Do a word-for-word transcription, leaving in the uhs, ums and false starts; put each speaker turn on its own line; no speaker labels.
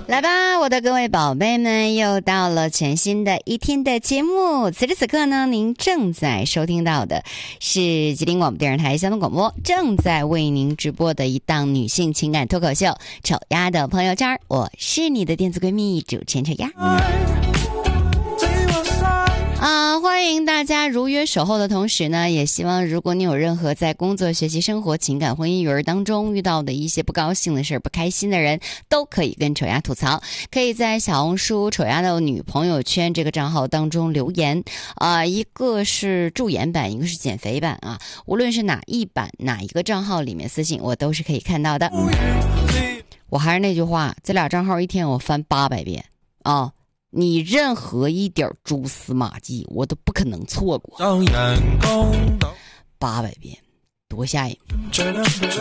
来吧，我的各位宝贝们，又到了全新的一天的节目。此时此刻呢，您正在收听到的是吉林广播电视台交通广播正在为您直播的一档女性情感脱口秀《丑丫的朋友圈》，我是你的电子闺蜜主持人丑丫。啊，欢迎大家如约守候的同时呢，也希望如果你有任何在工作、学习、生活、情感、婚姻、育儿当中遇到的一些不高兴的事、不开心的人，都可以跟丑丫吐槽，可以在小红书丑丫的女朋友圈这个账号当中留言啊、呃，一个是驻颜版，一个是减肥版啊，无论是哪一版哪一个账号里面私信我都是可以看到的。我还是那句话，这俩账号一天我翻八百遍啊。你任何一点蛛丝马迹我都不可能错过，八百遍多吓人。